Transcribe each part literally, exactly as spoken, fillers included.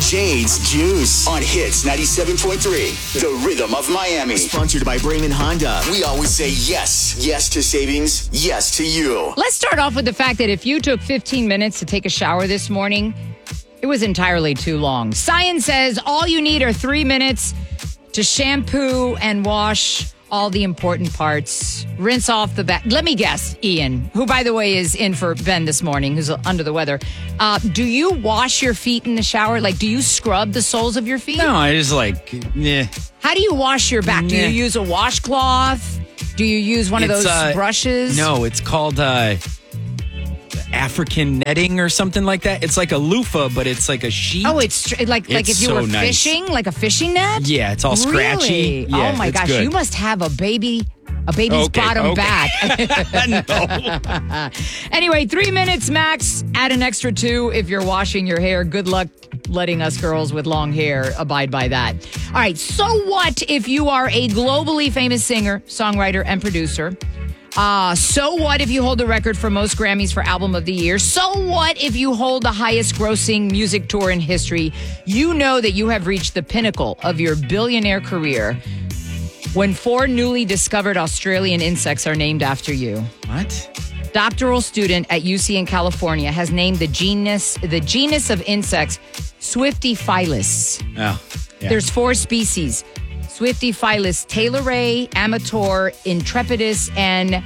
Jade's Juice on Hits ninety-seven point three, the rhythm of Miami. Sponsored by Brayman Honda. We always say yes. Yes to savings. Yes to you. Let's start off with the fact that if you took fifteen minutes to take a shower this morning, it was entirely too long. Science says all you need are three minutes to shampoo and wash all the important parts. Rinse off the back. Let me guess, Ian, who, by the way, is in for Ben this morning, who's under the weather. Uh, do you wash your feet in the shower? Like, do you scrub the soles of your feet? No, I just like, yeah. How do you wash your back? Do you Nah. use a washcloth? Do you use one of It's, those uh, brushes? No, it's called uh, African netting or something like that. It's like a loofah, but it's like a sheet. Oh, it's tr- like like It's if you so were nice. fishing, like a fishing net? Yeah, it's all scratchy. Really? Yeah, oh my it's gosh, good. you must have a baby, a baby's Okay, bottom okay. back. No. Anyway, three minutes max. Add an extra two if you're washing your hair. Good luck letting us girls with long hair abide by that. All right, so what if you are a globally famous singer, songwriter, and producer? Uh, so what if you hold the record for most Grammys for Album of the Year? So what if you hold the highest grossing music tour in history? You know that you have reached the pinnacle of your billionaire career when four newly discovered Australian insects are named after you. What? Doctoral student at U C in California has named the genus the genus of insects Swiftyphilus. Oh, yeah. There's four species: Swiftyphilus taylori, Amator, Intrepidus, and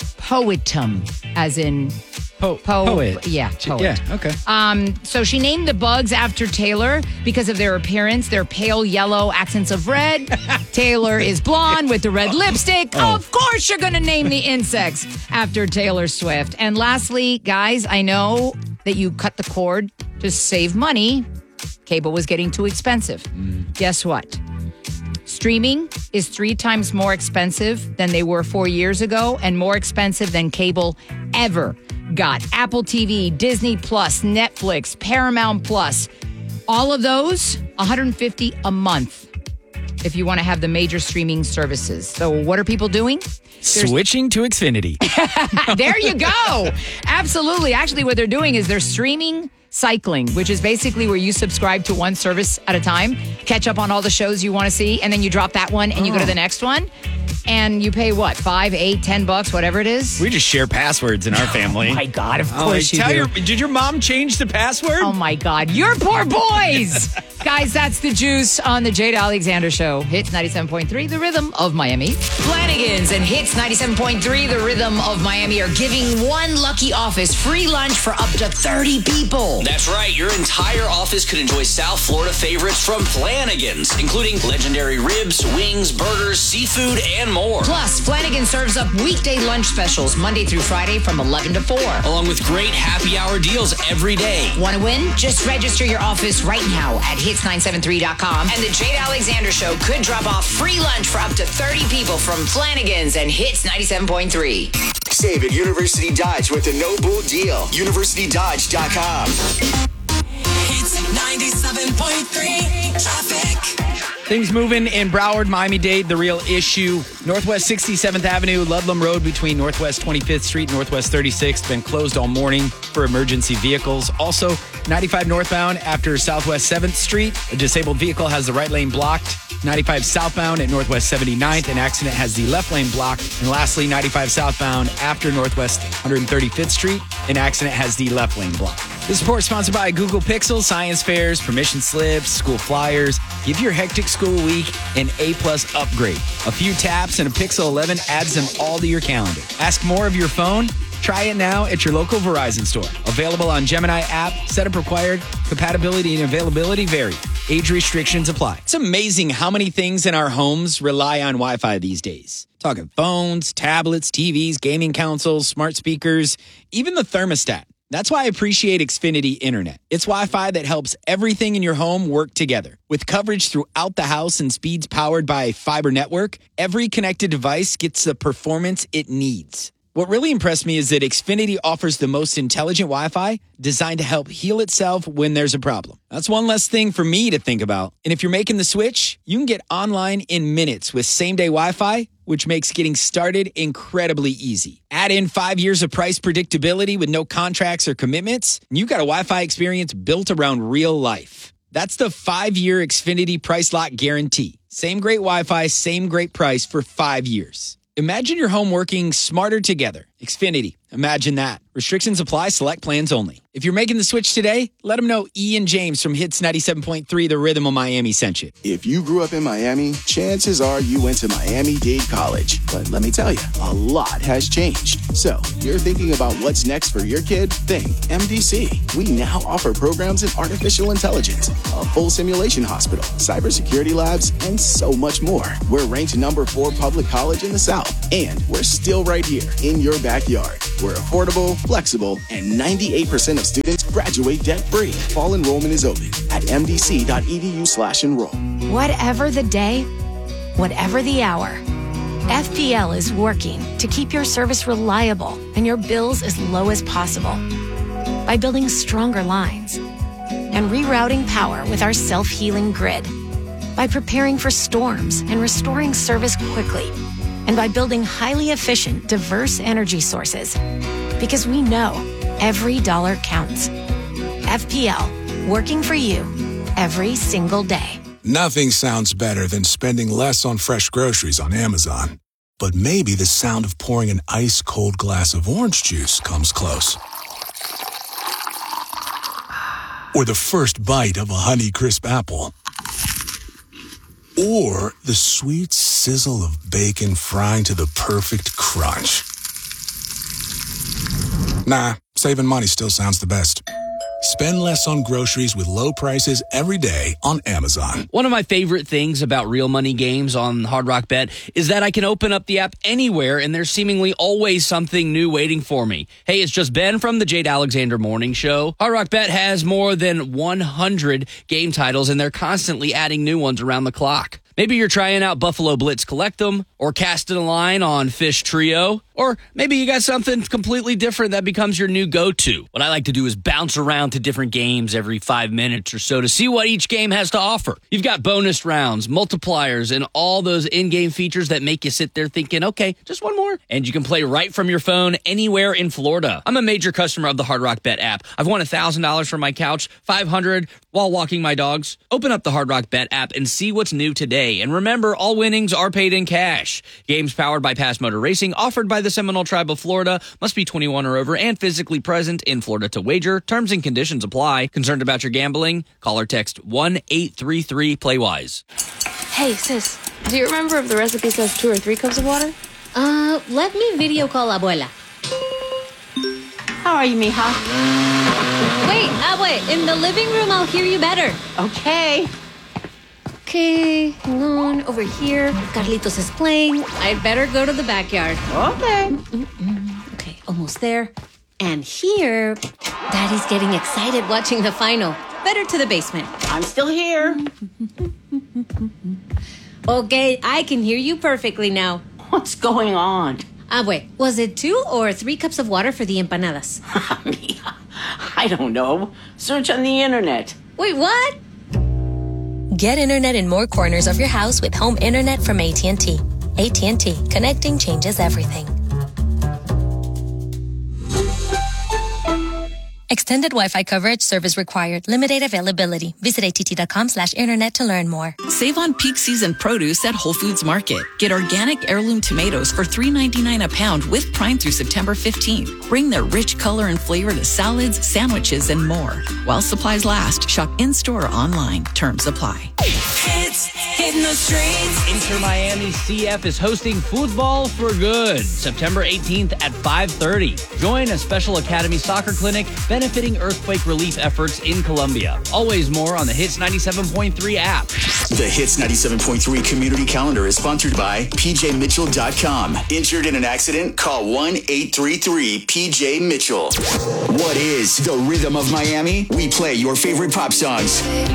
Poetum, as in Po- po- poet. Yeah, poet. Yeah, okay. Um, so she named the bugs after Taylor because of their appearance. They're pale yellow, accents of red. Taylor is blonde with the red lipstick. Oh. Of course you're going to name the insects after Taylor Swift. And lastly, guys, I know that you cut the cord to save money. Cable was getting too expensive. Mm. Guess what? Streaming is three times more expensive than they were four years ago and more expensive than cable ever got. Apple T V, Disney Plus, Netflix, Paramount Plus, all of those, one hundred fifty dollars a month if you want to have the major streaming services. So what are people doing? There's- Switching to Xfinity. There you go. Absolutely. Actually, what they're doing is they're streaming cycling, which is basically where you subscribe to one service at a time, catch up on all the shows you want to see, and then you drop that one and you go to the next one. And you pay what, five, eight, ten bucks, whatever it is? We just share passwords in our family. Oh my God, of Oh, course you tell do. your, did your mom change the password? Oh my God, your poor boys. Guys, that's the juice on the Jade Alexander Show. Hits ninety-seven point three, the rhythm of Miami. Flanagan's and Hits ninety-seven point three, the rhythm of Miami, are giving one lucky office free lunch for up to thirty people. That's right. Your entire office could enjoy South Florida favorites from Flanagan's, including legendary ribs, wings, burgers, seafood, and more. Plus, Flanagan serves up weekday lunch specials Monday through Friday from eleven to four. Along with great happy hour deals every day. Want to win? Just register your office right now at hits nine seven three dot com. And the Jade Alexander Show could drop off free lunch for up to thirty people from Flanagan's and Hits ninety-seven point three. Save at University Dodge with a no bull deal. university dodge dot com. Hits ninety-seven point three traffic. Things moving in Broward, Miami-Dade, the real issue. Northwest sixty-seventh Avenue, Ludlam Road between Northwest twenty-fifth Street and Northwest thirty-sixth, been closed all morning for emergency vehicles. Also, ninety-five northbound after Southwest seventh Street, a disabled vehicle has the right lane blocked. ninety-five southbound at Northwest seventy-ninth, an accident has the left lane blocked. And lastly, ninety-five southbound after Northwest one hundred thirty-fifth Street, an accident has the left lane blocked. This report is sponsored by Google Pixel, science fairs, permission slips, school flyers. Give your hectic school week an A-plus upgrade. A few taps and a Pixel eleven adds them all to your calendar. Ask more of your phone? Try it now at your local Verizon store. Available on Gemini app. Setup required. Compatibility and availability vary. Age restrictions apply. It's amazing how many things in our homes rely on Wi-Fi these days. Talking phones, tablets, T Vs, gaming consoles, smart speakers, even the thermostat. That's why I appreciate Xfinity Internet. It's Wi-Fi that helps everything in your home work together. With coverage throughout the house and speeds powered by a fiber network, every connected device gets the performance it needs. What really impressed me is that Xfinity offers the most intelligent Wi-Fi designed to help heal itself when there's a problem. That's one less thing for me to think about. And if you're making the switch, you can get online in minutes with same-day Wi-Fi, which makes getting started incredibly easy. Add in five years of price predictability with no contracts or commitments, and you've got a Wi-Fi experience built around real life. That's the five-year Xfinity Price Lock Guarantee. Same great Wi-Fi, same great price for five years. Imagine your home working smarter together. Xfinity. Imagine that. Restrictions apply. Select plans only. If you're making the switch today, let them know Ian James from Hits ninety-seven point three, The Rhythm of Miami sent you. If you grew up in Miami, chances are you went to Miami-Dade College. But let me tell you, a lot has changed. So, you're thinking about what's next for your kid? Think M D C. We now offer programs in artificial intelligence, a full simulation hospital, cybersecurity labs, and so much more. We're ranked number four public college in the South, and we're still right here in your backyard. We're affordable, flexible, and ninety-eight percent of students graduate debt-free. Fall enrollment is open at mdc.edu slash enroll. Whatever the day, whatever the hour, F P L is working to keep your service reliable and your bills as low as possible by building stronger lines and rerouting power with our self-healing grid, by preparing for storms and restoring service quickly, and by building highly efficient, diverse energy sources. Because we know every dollar counts. F P L, working for you every single day. Nothing sounds better than spending less on fresh groceries on Amazon. But maybe the sound of pouring an ice-cold glass of orange juice comes close. Or the first bite of a Honeycrisp apple. Or the sweet sizzle of bacon frying to the perfect crunch. Nah, saving money still sounds the best. Spend less on groceries with low prices every day on Amazon. One of my favorite things about real money games on Hard Rock Bet is that I can open up the app anywhere and there's seemingly always something new waiting for me. Hey, it's just Ben from the Jade Alexander Morning Show. Hard Rock Bet has more than one hundred game titles and they're constantly adding new ones around the clock. Maybe you're trying out Buffalo Blitz Collectum, or casting a line on Fish Trio, or maybe you got something completely different that becomes your new go-to. What I like to do is bounce around to different games every five minutes or so to see what each game has to offer. You've got bonus rounds, multipliers, and all those in-game features that make you sit there thinking, okay, just one more. And you can play right from your phone anywhere in Florida. I'm a major customer of the Hard Rock Bet app. I've won one thousand dollars from my couch, five hundred dollars while walking my dogs. Open up the Hard Rock Bet app and see what's new today. And remember, all winnings are paid in cash. Games powered by Pass Motor Racing, offered by the Seminole Tribe of Florida, must be twenty-one or over and physically present in Florida to wager. Terms and conditions apply. Concerned about your gambling? Call or text one eight three three play wise. Hey, sis, do you remember if the recipe says two or three cups of water? Uh, let me video call Abuela. How are you, mija? Wait, Abue, in the living room, I'll hear you better. Okay. Okay, hang on, over here. Carlitos is playing. I'd better go to the backyard. Okay. Mm-mm-mm. Okay, almost there. And here, Daddy's getting excited watching the final. Better to the basement. I'm still here. Okay, I can hear you perfectly now. What's going on? Abue, was it two or three cups of water for the empanadas? Mija, I don't know. Search on the internet. Wait, what? Get internet in more corners of your house with home internet from A T and T. A T and T. Connecting changes everything. Extended Wi-Fi coverage, service required. Limited availability. Visit att.com slash internet to learn more. Save on peak season produce at Whole Foods Market. Get organic heirloom tomatoes for three ninety-nine a pound with Prime through September fifteenth. Bring their rich color and flavor to salads, sandwiches, and more. While supplies last, shop in-store or online. Terms apply. Hits hitting the streets. Inter Miami C F is hosting Football for Good September eighteenth at five thirty. Join a special academy soccer clinic benefiting earthquake relief efforts in Colombia. Always more on the Hits ninety-seven point three app. The Hits ninety-seven point three community calendar is sponsored by P J Mitchell dot com. Injured in an accident? Call one eight three three P J Mitchell. What is the rhythm of Miami? We play your favorite pop songs.